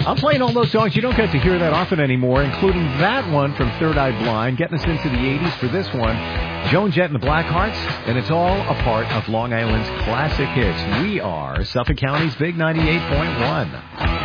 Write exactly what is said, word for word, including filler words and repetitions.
I'm playing all those songs you don't get to hear that often anymore, including that one from Third Eye Blind, getting us into the eighties for this one. Joan Jett and the Blackhearts, and it's all a part of Long Island's classic hits. We are Suffolk County's Big ninety-eight point one.